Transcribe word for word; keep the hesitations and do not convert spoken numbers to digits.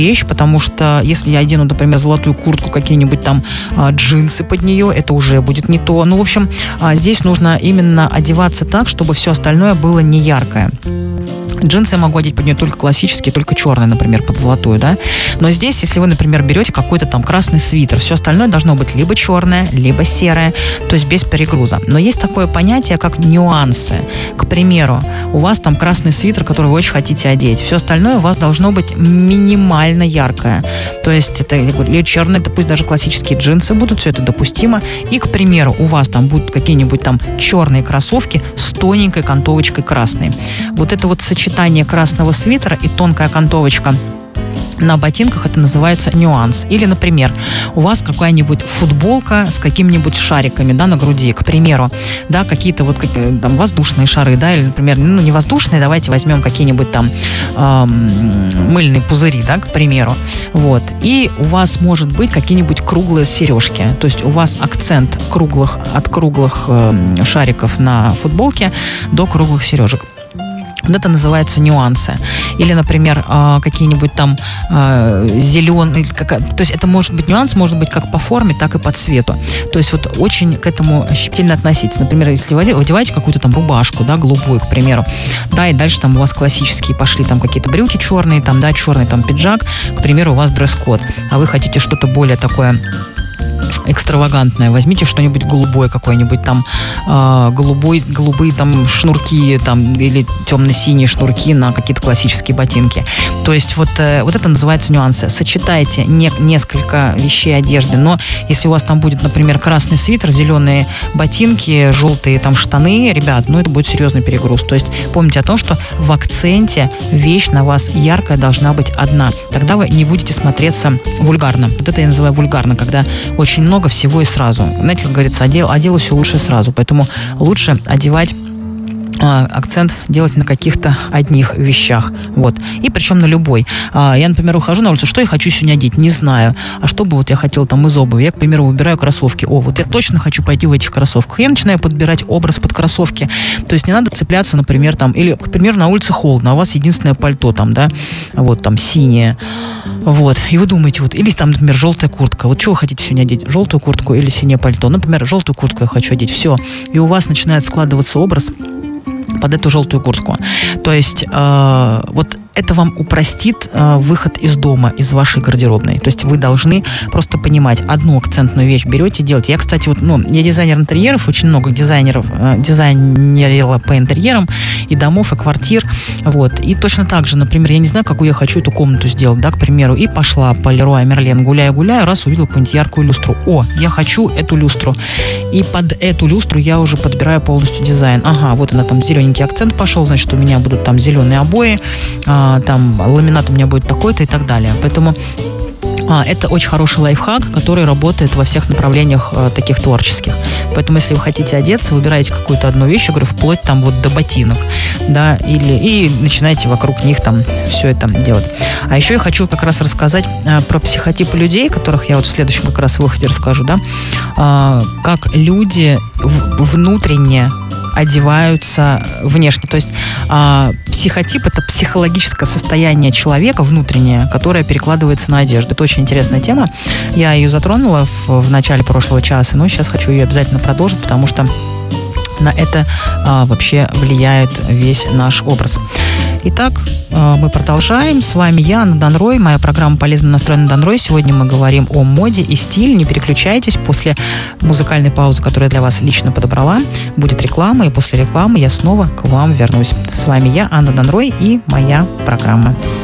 вещь, потому что если я одену, например, золотую куртку, какие-нибудь там а, джинсы под нее, это уже будет не то. Ну, в общем, а, здесь нужно именно одеваться так, чтобы все остальное было не яркое. Джинсы я могу одеть под нее только классические, только черные, например, под золотую, да. Но здесь, если вы, например, берете какой-то там красный свитер, все остальное должно быть либо черное, либо серое, то есть без перегруза. Но есть такое понятие, как нюансы. К примеру, у вас там красный свитер, который вы очень хотите одеть. Все остальное у вас должно быть минимально яркое. То есть это, я говорю, или черное, это пусть даже классические джинсы будут, все это допустимо. И, к примеру, у вас там будут какие-нибудь там черные кроссовки с тоненькой окантовочкой красной. Вот это вот сочетание красного свитера и тонкая окантовочка на ботинках, это называется нюанс. Или, например, у вас какая-нибудь футболка с какими-нибудь шариками, да, на груди, к примеру, да, какие-то вот там воздушные шары, да, или, например, ну, не воздушные, давайте возьмем какие-нибудь там эм, мыльные пузыри, да, к примеру, вот, и у вас может быть какие-нибудь круглые сережки, то есть у вас акцент круглых, от круглых э, шариков на футболке до круглых сережек. Вот это называется нюансы. Или, например, какие-нибудь там зеленые... То есть это может быть нюанс, может быть как по форме, так и по цвету. То есть вот очень к этому щепетильно относиться. Например, если вы одеваете какую-то там рубашку, да, голубую, к примеру, да, и дальше там у вас классические пошли там какие-то брюки черные, там, да, черный там пиджак, к примеру, у вас дресс-код, а вы хотите что-то более такое экстравагантное, возьмите что-нибудь голубое, какое-нибудь там э, голубой, голубые там шнурки там, или темно-синие шнурки на какие-то классические ботинки. То есть вот, э, вот это называется нюансы. Сочетайте не, несколько вещей одежды, но если у вас там будет, например, красный свитер, зеленые ботинки, желтые там штаны, ребят, ну это будет серьезный перегруз. То есть помните о том, что в акценте вещь на вас яркая должна быть одна. Тогда вы не будете смотреться вульгарно. Вот это я называю вульгарно, когда очень много всего и сразу. Знаете, как говорится, одел, одела все лучше сразу. Поэтому лучше одевать акцент делать на каких-то одних вещах. Вот. И причем на любой. Я, например, ухожу на улицу, что я хочу сегодня одеть? Не знаю. А что бы вот я хотела там из обуви? Я, к примеру, выбираю кроссовки. О, вот я точно хочу пойти в этих кроссовках. Я начинаю подбирать образ под кроссовки. То есть не надо цепляться, например, там, или, к примеру, на улице холодно, а у вас единственное пальто там, да, вот там синее. Вот. И вы думаете, вот, или там, например, желтая куртка. Вот что вы хотите сегодня одеть? Желтую куртку или синее пальто? Например, желтую куртку я хочу одеть. Все. И у вас начинает складываться образ под эту желтую куртку. То есть э, вот это вам упростит э, выход из дома, из вашей гардеробной. То есть вы должны просто понимать, одну акцентную вещь берете, делаете. Я, кстати, вот, ну, я дизайнер интерьеров, очень много дизайнеров, э, дизайнерила по интерьерам и домов, и квартир. Вот. И точно так же, например, я не знаю, какую я хочу эту комнату сделать, да, к примеру, и пошла по Леруа Мерлен, гуляя-гуляя, раз увидела какую-нибудь яркую люстру. О, я хочу эту люстру. И под эту люстру я уже подбираю полностью дизайн. Ага, вот она там, зелененький акцент пошел, значит, у меня будут там зеленые обои, там ламинат у меня будет такой-то и так далее. Поэтому а, это очень хороший лайфхак, который работает во всех направлениях а, таких творческих. Поэтому, если вы хотите одеться, выбираете какую-то одну вещь, я говорю, вплоть там вот до ботинок, да, или, и начинаете вокруг них там все это делать. А еще я хочу как раз рассказать а, про психотипы людей, которых я вот в следующем как раз выходе расскажу, да, а, как люди в, внутренне одеваются внешне. То есть э, психотип — это психологическое состояние человека внутреннее, которое перекладывается на одежду. Это очень интересная тема. Я ее затронула в, в начале прошлого часа, но сейчас хочу ее обязательно продолжить, потому что на это э, вообще влияет весь наш образ. Итак, мы продолжаем. С вами я, Анна Данрой, моя программа «Полезно настроена Данрой». Сегодня мы говорим о моде и стиле. Не переключайтесь. После музыкальной паузы, которую я для вас лично подобрала, будет реклама, и после рекламы я снова к вам вернусь. С вами я, Анна Данрой, и моя программа.